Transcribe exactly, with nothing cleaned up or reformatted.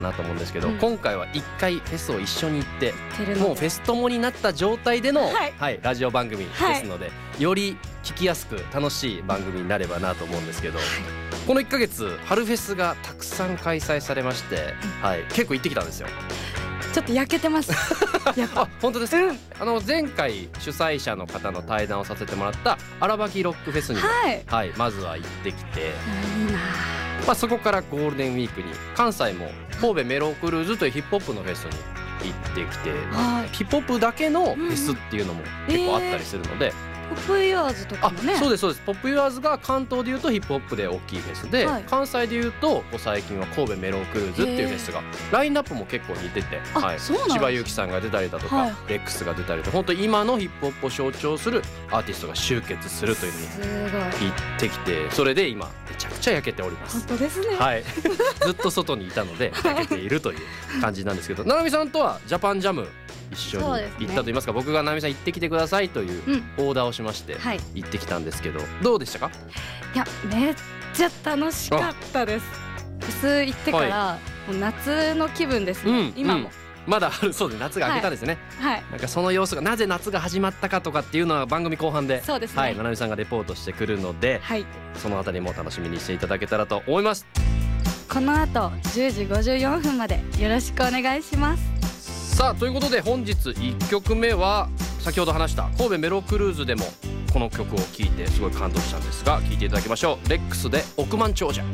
なと思うんですけど、 うん、 今回はいっかいフェスを一緒に行ってももうフェス友になった状態での、 はいはい、ラジオ番組ですので、はい、より聞きやすく楽しい番組になればなと思うんですけど、はい、このいっかげつ春フェスがたくさん開催されまして、うん、はい、結構行ってきたんですよ。 ちょっと焼けてますやっぱあ、本当ですか、 うん、あの前回主催者の方の対談をさせてもらった荒垣ロックフェスにも、はいはい、まずは行ってきて、いいな、まあ、そこからゴールデンウィークに関西も神戸メロクルーズというヒップホップのフェスに行ってきて、はい、ヒップホップだけのフェスっていうのも結構あったりするので、うん、えーポップユアーズとかもね。 あ、そうですそうです。ポップユアーズが関東でいうとヒップホップで大きいフェスで、はい、関西でいうと最近は神戸メロクルーズっていうフェスがラインナップも結構似てて、はい、千葉祐希さんが出たりだとか、はい、レックスが出たりとか、本当に今のヒップホップを象徴するアーティストが集結するというのに行ってきて、それで今めちゃくちゃ焼けております。 本当ですね、 はい、ずっと外にいたので焼けているという感じなんですけど、ななみさんとはジャパンジャム一緒に行ったと言いますか、僕がななみさん行ってきてくださいというオーダーをしまして行ってきたんですけど、どうでしたか？ いや、めっちゃ楽しかったです。フェス行ってから、はい、もう夏の気分ですね、うん、今も、うん、 まだあるそうで、夏が明けたんですね、はいはい、なんかその様子がなぜ夏が始まったかとかっていうのは番組後半で、そうですね、はい、ななみさんがレポートしてくるので、はい、そのあたりも楽しみにしていただけたらと思います。 この後じゅうじごじゅうよんふんまでよろしくお願いします。 さあ、ということで本日いっきょくめは先ほど話した神戸メロクルーズでもこの曲を聴いてすごい感動したんですが、聴いていただきましょう。レックスで億万長者。